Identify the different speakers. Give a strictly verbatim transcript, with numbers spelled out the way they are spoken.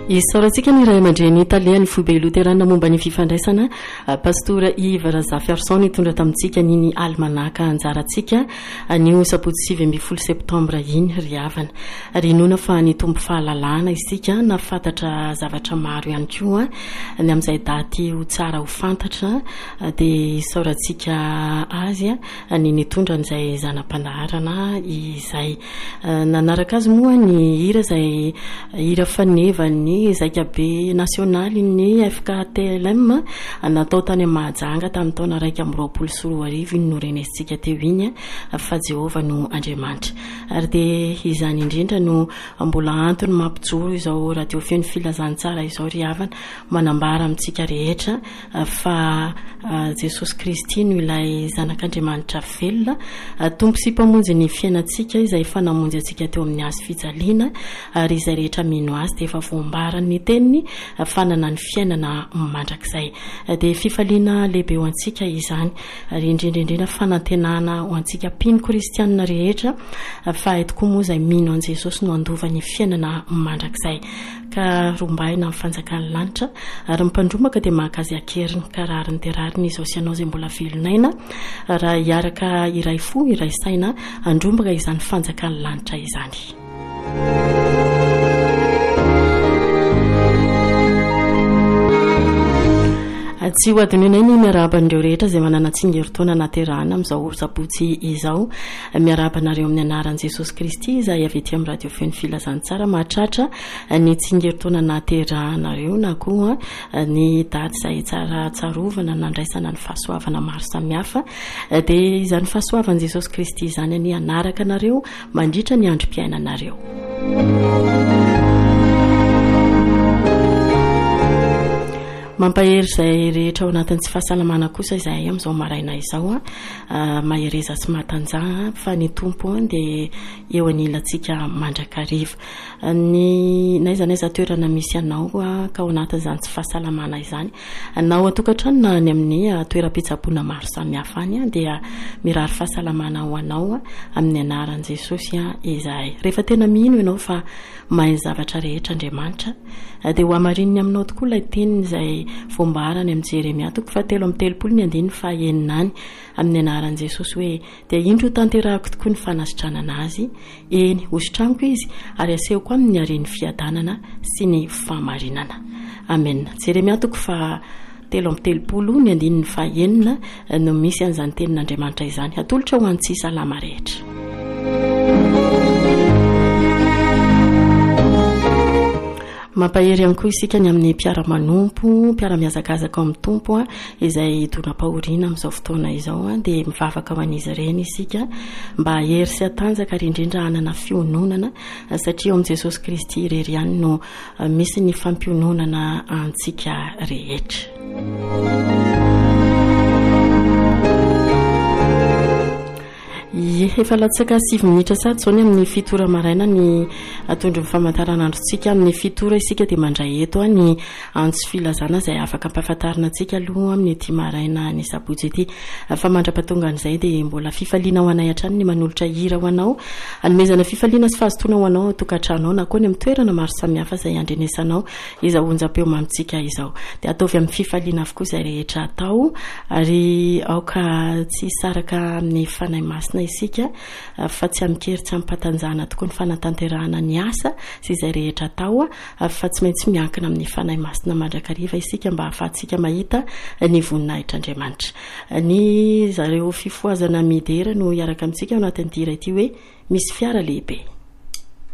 Speaker 1: isaorantsika ny ray aman-dreny Italia ny foibe luterana momba ny fifandraisana pastora Yves Razaferson nitondra tamintsika niny almanaka anjarantsika ny sabotsy sivy ambin'ny folo septambra iny riavana ary nona fa ny tombo fahalalana isika na fantatra zavatra maro ihany koa ny amin'izay daty ho tsara ho fantatra dia isaorantsika azy ny nitondra n'izay zanam-pandaharana izay nanaraka azy moa ny hira izay hira fanevany zaikabe nasionaly ny F K T L M natao tany Mahajanga tamin'ny taona raika amby roapolo sy roa arivo iny norenesitsika teo iny fa Jehova no Andriamanitra ary dia izany indrindra no mbola antony mampijoro izao radio feno filazantsara izao riavana manambara amintsika rehetra fa Jesosy Kristy no ilay zanak'Andriamanitra velona tompo sy mpamonjy ny fiainantsika izay fanamonjy antsika teo amin'ny azy fijaliana ary izay rehetra mino azy dia efa voambara ny teniny fanana ny fiainana mandrakizay dia fifaliana lehibe ho antsika izany ary indrindraindrindra fanantenana ho antsika mpino kristianina rehetra fa eto koa moa izay mino an Jesosy no andova ny fiainana mandrakizay ka rombaina amin'ny fanjakan'ny lanitra ary mipandromaka dia mahakazy akeriny karariny terariny izao sy anao izay mbola velonaina raha hiaraka iray fo iray saina andrombaka izany fanjakan'ny lanitra izany. Tsy ho adinina ny miaraban'ireo rehetra izay manana tsingeritaona naterahana amin'izao sabotsy izao miarabanareo amin'ny anaran'i Jesosy Kristy izay avy ety amin'ny radio feno filazantsara mahatratra ny tsingeritaona naterahanareo na koa ny daty izay tsara tsarovana nandraisana ny fahasoavana maro samihafa dia izany fahasoavan'i Jesosy Kristy izany ny anaraka anareo mandritra ny androm-piainanareo. Mampahery izay rehetra ao anatin'ny tsy fahasalamana kosa izay amin'izao maraina izao mahereza sy matanjaha fa ny tompo dia eo anilantsika mandrakariva ny naiza naiza toerana misy anao ka ao anatin'izany tsy fahasalamana izany anao atokantrano na any amin'ny toeram-pitsaboana maro samihafa any dia mirary fahasalamana ho anao amin'ny anaran'i Jesosy izay rehefa tena mino ianao fa mahay zavatra rehetra Andriamanitra dia ho amarininy aminao tokoa ilay teniny izay fombarany amin'ny Jeremia toko fahatelo amby telopolo ny andiny fa eninany amin'ny anaran'i Jesosy hoe dia indro tanterahako tokoa ny fanasitranana azy eny hositramiko izy ary asehoko amin'ny hareny fiadanana sy ny fahamarinana. Amen. Jeremia toko fa telo amby telopolo ny andiny fa enina no misy an'izany tenin'Andriamanitra izany atolotra ho antsy salama rehetra. Mampahery ihany koa isika ny amin'ny mpiara-manompo mpiara-miazakazaka amin'ny tompo izay idona-pahoriana amin'izao fotoana izao dia mivavaka ho an'izy ireny isika mba hery sy hatanjaka ary indrindra hanana fiononana satria ao amin'i Jesosy Kristy irery ihany no misy ny fampiononana antsika rehetra. Efa latsaka sivy minitra sady zao ny amin'ny fitora maraina ny atondro ny famantaranandrontsika amin'ny fitora isika dia mandray eto ny antso filazana izay afaka ampahafantarina antsika aloha amin'ny ety maraina ny sabotsy ety fa mandrapatonga an'izay dia mbola fifaliana ho anay hatrany ny manolotra hira ho anao anomezana fifaliana sy fahazotoana ho anao tokantranao na koa ny amin'ny toerana maro samihafa izay andrenesanao izao onjam-peo mamitsika izao dia ataovy amin'ny fifaliana avokoa izay rehetra atao ary aoka tsy saraka amin'ny fanahy masina isika fa tsy amikery tsy ampatanjahana tokoa ny fanatanterahana ny asa sy izay rehetra atao fa tsy maintsy miankina amin'ny fanahy masina mandrakariva isika mba hahafahantsika mahita ny voninahitr'Andriamanitra. Ny zareo fifoazana midera no hiaraka amintsika ao anatin'ny dira ity hoe misy fiara lehibe.